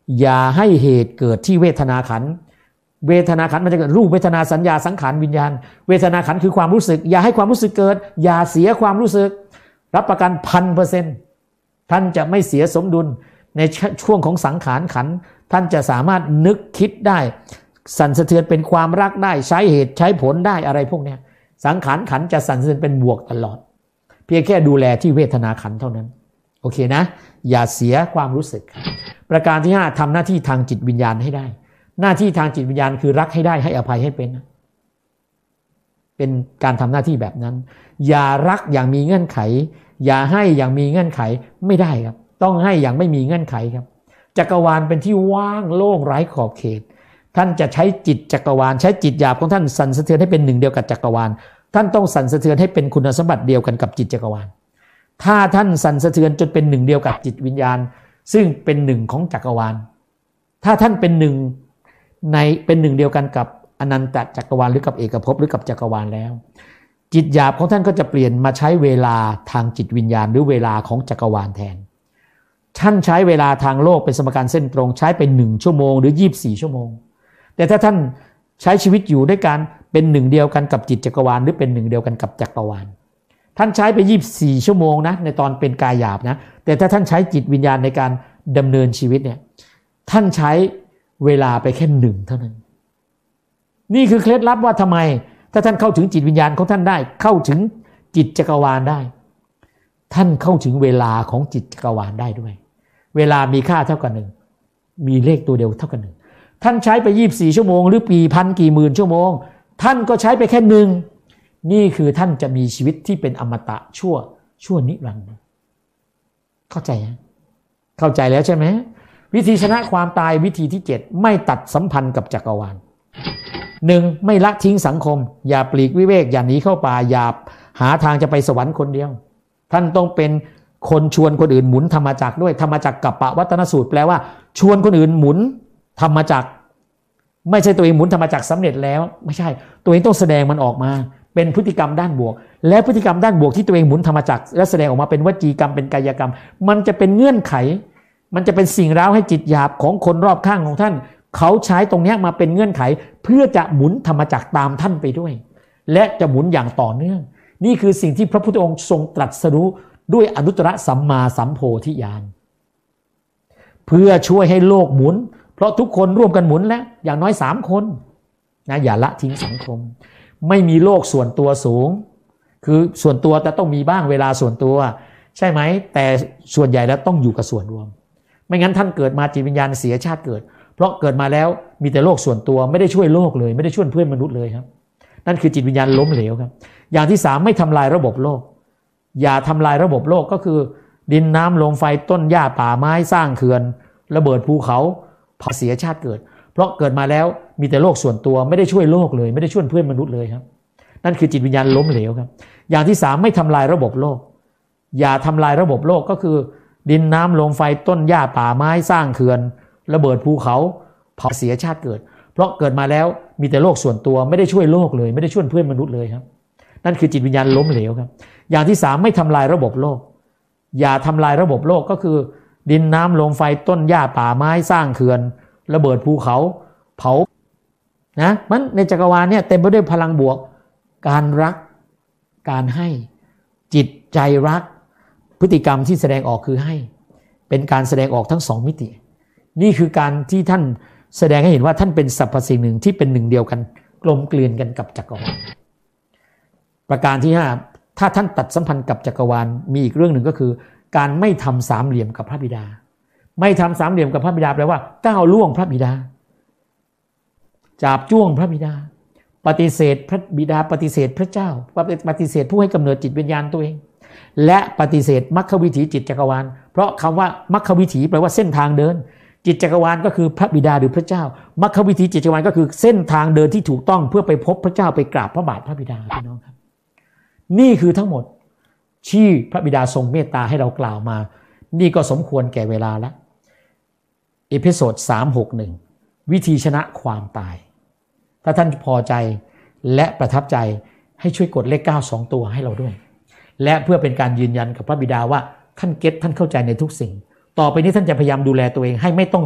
อย่าให้เหตุเกิดที่เวทนาขันธ์เวทนาขันธ์มันจะเกิดรูปเวทนาสัญญาสังขารวิญญาณเวทนาขันธ์คือความรู้สึกอย่าให้ความรู้สึกเกิดอย่าเสียความรู้สึกรับประกัน 1,000% ท่านจะไม่เสียสมดุลในช่วงของสังขารขันธ์ท่านจะสามารถนึกคิดได้สั่นสะเทือนเป็นความรักได้ใช้เหตุใช้ผลได้อะไรพวกนี้สังขารขันธ์จะสั่นสะเทือนเป็นบวกตลอดเพียงแค่ดูแลที่เวทนาขันธ์เท่านั้นโอเคนะอย่าเสียความรู้สึกประการที่5ทำหน้าที่ทางจิตวิญญาณให้ได้หน้าที่ทางจิตวิญญาณคือรักให้ได้ให้อภัยให้เป็นการทำหน้าที่แบบนั้นอย่ารักอย่างมีเงื่อนไขอย่าให้อย่างมีเงื่อนไขไม่ได้ครับต้องให้อย่างไม่มีเงื่อนไขครับจักรวาลเป็นที่ว่างโล่งไร้ขอบเขตท่านจะใช้จิตจักรวาลใช้จิตหยาบของท่านสั่นสะเทือนให้เป็นหนึ่งเดียวกับจักรวาลท่านต้องสั่นสะเทือนให้เป็นคุณสมบัติเดียวกันกับจิตจักรวาลถ้าท่านสั่นสะเทือนจนเป็นหนึ่งเดียวกับจิตวิญญาณซึ่งเป็นหนึ่งของจักรวาลถ้าท่านเป็นหนึ่งเป็นหนึ่งเดียวกันกับอนันตจักรวาลหรือกับเอกภพหรือกับจักรวาลแล้วจิตหยาบของท่านก็จะเปลี่ยนมาใช้เวลาทางจิตวิญญาณหรือเวลาของจักรวาลแทนท่านใช้เวลาทางโลกเป็นสมการเส้นตรงใช้เป็น1ชั่วโมงหรือ24ชั่วโมงแต่ถ้าท่านใช้ชีวิตอยู่ด้วยการเป็นหนึ่งเดียวกันกับจิตจักรวาลหรือเป็นหนึ่งเดียวกันกับจักรวาลท่านใช้ไป24ชั่วโมงนะในตอนเป็นกายหยาบนะแต่ถ้าท่านใช้จิตวิญญาณในการดำเนินชีวิตเนี่ยท่านใช้เวลาไปแค่1เท่านั้นนี่คือเคล็ดลับว่าทำไมถ้าท่านเข้าถึงจิตวิญญาณของท่านได้เข้าถึงจิตจักรวาลได้ท่านเข้าถึงเวลาของจิตจักรวาลได้ด้วยเวลามีค่าเท่ากับ1มีเลขตัวเดียวเท่ากับ1ท่านใช้ไป24ชั่วโมงหรือปีพันกี่หมื่นชั่วโมงท่านก็ใช้ไปแค่1นี่คือท่านจะมีชีวิตที่เป็นอมตะชั่วนิรันดร์เข้าใจไหมเข้าใจแล้วใช่ไหมวิธีชนะความตายวิธีที่7ไม่ตัดสัมพันธ์กับจักรวาล1ไม่ละทิ้งสังคมอย่าปลีกวิเวกอย่าหนีเข้าป่าอย่าหาทางจะไปสวรรค์คนเดียวท่านต้องเป็นคนชวนคนอื่นหมุนธรรมจักรด้วยธรรมจักรกัปปวัตนสูตรแปลว่าชวนคนอื่นหมุนธรรมจักรไม่ใช่ตัวเองหมุนธรรมจักรสำเร็จแล้วไม่ใช่ตัวเองต้องแสดงมันออกมาเป็นพฤติกรรมด้านบวกและพฤติกรรมด้านบวกที่ตัวเองหมุนธรรมจักรและแสดงออกมาเป็นวจีกรรมเป็นกายกรรมมันจะเป็นเงื่อนไขมันจะเป็นสิ่งเร้าให้จิตหยาบของคนรอบข้างของท่านเขาใช้ตรงนี้มาเป็นเงื่อนไขเพื่อจะหมุนธรรมจักรตามท่านไปด้วยและจะหมุนอย่างต่อเนื่องนี่คือสิ่งที่พระพุทธองค์ทรงตรัสรู้ด้วยอนุตตรสัมมาสัมโพธิญาณเพื่อช่วยให้โลกหมุนเพราะทุกคนร่วมกันหมุนแล้วอย่างน้อย3คนนะอย่าละทิ้งสังคมไม่มีโลกส่วนตัวสูงคือส่วนตัวแต่ต้องมีบ้างเวลาส่วนตัวใช่ไหมแต่ส่วนใหญ่แล้วต้องอยู่กับส่วนรวมไม่งั้นท่านเกิดมาจิตวิญญาณเสียชาติเกิดเพราะเกิดมาแล้วมีแต่โลกส่วนตัวไม่ได้ช่วยโลกเลยไม่ได้ช่วยเพื่อนมนุษย์เลยครับนั่นคือจิตวิญญาณล้มเหลวครับอย่างที่3ไม่ทำลายระบบโลกอย่าทำลายระบบโลกก็คือดินน้ำลมไฟต้นหญ้าป่าไม้สร้างเขื่อนระเบิดภูเขาเผาเสียชาติเกิดเพราะเกิดมาแล้วมีแต่โลกส่วนตัวไม่ได้ช่วยโลกเลยไม่ได้ช่วยเพื่อนมนุษย์เลยครับนั่นคือจิตวิญญาณล้มเหลวครับอย่างที่3ไม่ทำลายระบบโลกอย่าทำลายระบบโลกก็คือดินน้ำลมไฟต้นหญ้าป่าไม้สร้างเขื่อนระเบิดภูเขาเผาเสียชาติเกิดเพราะเกิดมาแล้วมีแต่โลกส่วนตัวไม่ได้ช่วยโลกเลยไม่ได้ช่วยเพื่อนมนุษย์เลยครับนั่นคือจิตวิญญาณล้มเหลวครับอย่างที่3ไม่ทำลายระบบโลกอย่าทำลายระบบโลกก็คือดินน้ำลมไฟต้นหญ้าป่าไม้สร้างเขื่อนระเบิดภูเขาเผานะมันในจักรวาลเนี่ยเต็มไปด้วยพลังบวกการรักการให้จิตใจรักพฤติกรรมที่แสดงออกคือให้เป็นการแสดงออกทั้ง2มิตินี่คือการที่ท่านแสดงให้เห็นว่าท่านเป็นสรรพสิ่งหนึ่งที่เป็นหนึ่งเดียวกันกลมกลืนกันกับจักรวาลประการที่5ถ้าท่านตัดสัมพันธ์กับจักรวาลมีอีกเรื่องหนึ่งก็คือการไม่ทำสามเหลี่ยมกับพระบิดาไม่ทำสามเหลี่ยมกับพระบิดาแปลว่าก้าวล่วงพระบิดาจาบจ้วงพระบิดาปฏิเสธพระบิดาปฏิเสธพระเจ้าปฏิเสธผู้ให้กำเนิดจิตวิญญาณตัวเองและปฏิเสธมรรควิถีจิตจักรวาลเพราะคำว่ามรรควิถีแปลว่าเส้นทางเดินจิตจักรวาลก็คือพระบิดาหรือพระเจ้ามรรควิถีจิตจักรวาลก็คือเส้นทางเดินที่ถูกต้องเพื่อไปพบพระเจ้าไปกราบพระบาทพระบิดาพี่น้องครับนี่คือทั้งหมดที่พระบิดาทรงเมตตาให้เรากล่าวมานี่ก็สมควรแก่เวลาแล้วเอพิโซด361วิธีชนะความตายถ้าท่านพอใจและประทับใจให้ช่วยกดเลข9 2ตัวให้เราด้วยและเพื่อเป็นการยืนยันกับพระบิดาว่าท่านเก็ตท่านเข้าใจในทุกสิ่งต่อไปนี้ท่านจะพยายามดูแลตัวเองให้ไม่ต้อง